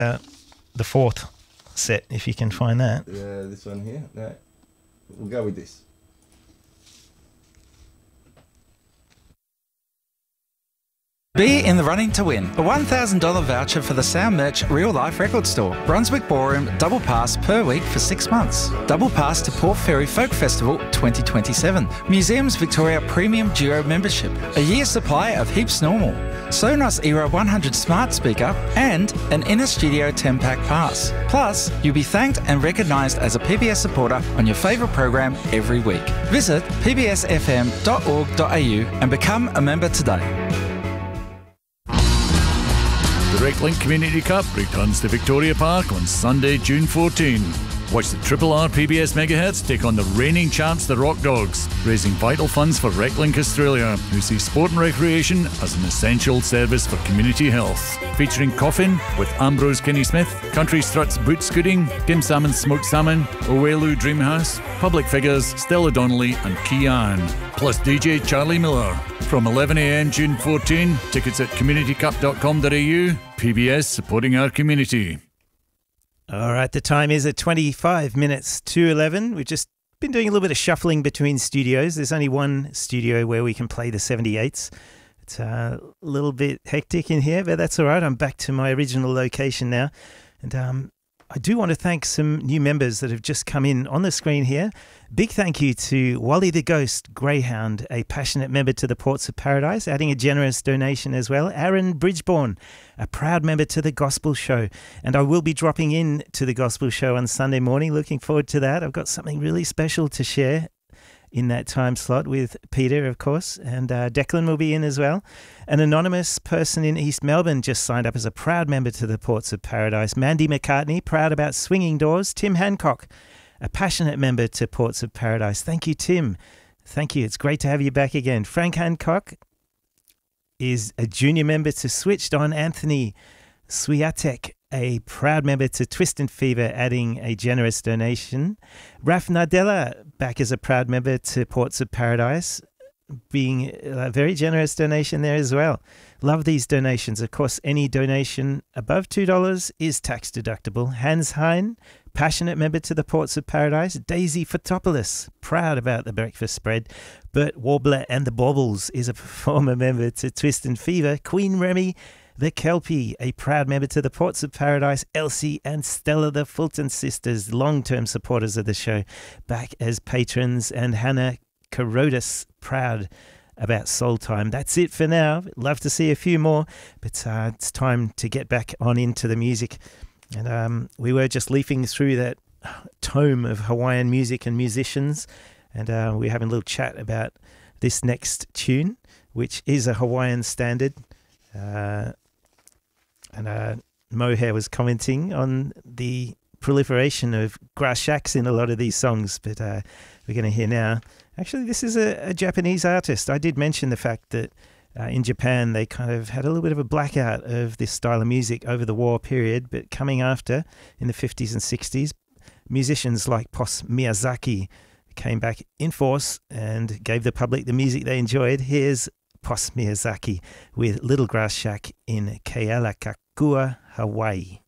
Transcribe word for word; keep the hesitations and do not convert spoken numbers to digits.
uh, the fourth set, if you can find that. Yeah, this one here. No, we'll go with this. Be in the running to win a one thousand dollars voucher for the Sound Merch Real Life Record Store. Brunswick Ballroom double pass per week for six months. Double pass to Port Fairy Folk Festival twenty twenty-seven. Museums Victoria Premium Duo membership. A year supply of Heaps Normal. Sonos Era one hundred smart speaker and an Inner Studio ten pack pass. Plus, you'll be thanked and recognised as a P B S supporter on your favourite program every week. Visit p b s f m dot org dot a u and become a member today. The Reclink Community Cup returns to Victoria Park on Sunday, June fourteenth. Watch the Triple R P B S Megahertz take on the reigning champs, the Rock Dogs, raising vital funds for Reclink Australia, who see sport and recreation as an essential service for community health. Featuring Coffin with Ambrose Kinney-Smith, Country Struts Boot Scooting, Kim Salmon's Smoked Salmon, Owelu Dreamhouse, Public Figures, Stella Donnelly and Kian, plus D J Charlie Miller. From eleven a m June fourteenth, tickets at community cup dot com dot a u. P B S supporting our community. All right, the time is at twenty-five minutes to eleven. We've just been doing a little bit of shuffling between studios. There's only one studio where we can play the seventy-eights. It's a little bit hectic in here, but that's all right. I'm back to my original location now. And um, I do want to thank some new members that have just come in on the screen here. Big thank you to Wally the Ghost Greyhound, a passionate member to the Ports of Paradise, adding a generous donation as well. Aaron Bridgeborn, a proud member to the Gospel Show. And I will be dropping in to the Gospel Show on Sunday morning. Looking forward to that. I've got something really special to share in that time slot with Peter, of course, and uh, Declan will be in as well. An anonymous person in East Melbourne just signed up as a proud member to the Ports of Paradise. Mandy McCartney, proud about swinging doors. Tim Hancock, a passionate member to Ports of Paradise. Thank you, Tim. Thank you. It's great to have you back again. Frank Hancock is a junior member to Switched On. Anthony Swiatek, a proud member to Twist and Fever, adding a generous donation. Raf Nardella, back as a proud member to Ports of Paradise, being a very generous donation there as well. Love these donations. Of course, any donation above two dollars is tax deductible. Hans Hein, passionate member to the Ports of Paradise. Daisy Fotopoulos, proud about the breakfast spread. Bert Warbler and the Baubles is a former member to Twist and Fever. Queen Remy, the Kelpie, a proud member to the Ports of Paradise. Elsie and Stella, the Fulton sisters, long-term supporters of the show, back as patrons. And Hannah Carotis, proud about Soul Time. That's it for now. Love to see a few more, but uh, it's time to get back on into the music. And um, we were just leafing through that tome of Hawaiian music and musicians, and uh, we're having a little chat about this next tune, which is a Hawaiian standard. Uh, and uh, Mohair was commenting on the proliferation of grass shacks in a lot of these songs, but uh, we're going to hear now. Actually, this is a, a Japanese artist. I did mention the fact that uh, in Japan they kind of had a little bit of a blackout of this style of music over the war period, but coming after, in the fifties and sixties, musicians like Pos Miyazaki came back in force and gave the public the music they enjoyed. Here's Pos Miyazaki with Little Grass Shack in Kealakekua, Hawaii.